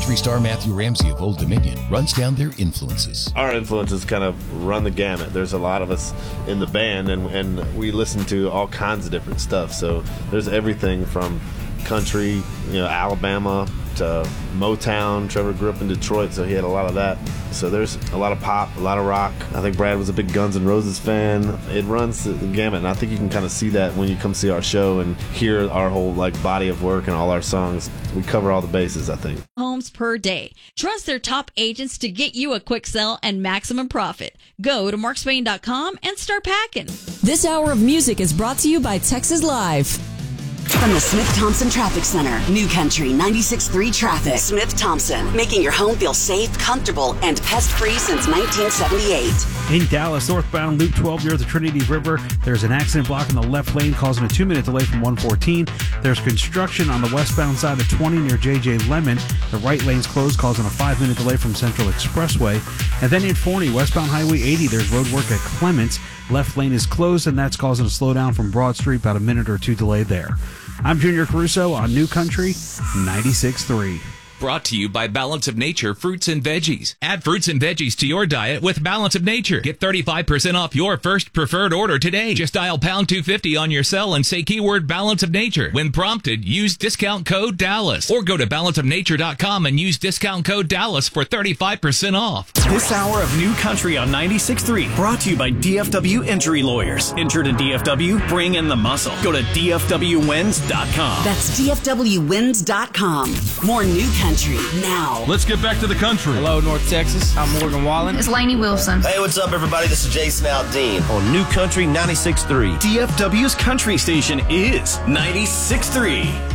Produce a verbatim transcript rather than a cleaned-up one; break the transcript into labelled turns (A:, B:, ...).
A: Country star Matthew Ramsey of Old Dominion runs down their influences.
B: Our influences kind of run the gamut. There's a lot of us in the band, and, and we listen to all kinds of different stuff. So there's everything from country, you know, Alabama to Motown. Trevor grew up in Detroit, so he had a lot of that. So there's a lot of pop, a lot of rock. I think Brad was a big Guns N' Roses fan. It runs the gamut, and I think you can kind of see that when you come see our show and hear our whole like body of work and all our songs. We cover all the bases, I think.
C: Homes per day. Trust their top agents to get you a quick sell and maximum profit. Go to mark spain dot com and start packing.
D: This hour of music is brought to you by Texas Live.
E: From the Smith Thompson Traffic Center, New Country ninety-six point three Traffic. Smith Thompson, making your home feel safe, comfortable, and pest-free since nineteen seventy-eight.
F: In Dallas, northbound Loop twelve near the Trinity River, there's an accident blocking the left lane, causing a two-minute delay from one fourteen. There's construction on the westbound side of twenty near J J Lemon. The right lane's closed, causing a five-minute delay from Central Expressway. And then in Forney, westbound Highway eighty, there's road work at Clements. Left lane is closed, and that's causing a slowdown from Broad Street, about a minute or two delay there. I'm Junior Caruso on New Country ninety-six point three.
G: Brought to you by Balance of Nature Fruits and Veggies. Add fruits and veggies to your diet with Balance of Nature. Get thirty-five percent off your first preferred order today. Just dial pound two fifty on your cell and say keyword Balance of Nature. When prompted, use discount code Dallas. Or go to balance of nature dot com and use discount code Dallas for thirty-five percent off.
H: This hour of New Country on ninety-six point three brought to you by D F W Injury Lawyers. Injured in D F W? Bring in the muscle. Go to D F W wins dot com.
E: That's D F W wins dot com. More New Country now.
I: Let's get back to the country.
J: Hello, North Texas. I'm Morgan Wallen.
K: It's Lainey Wilson.
L: Hey, what's up, everybody? This is Jason Aldean on New Country ninety-six point three.
H: D F W's country station is ninety-six point three.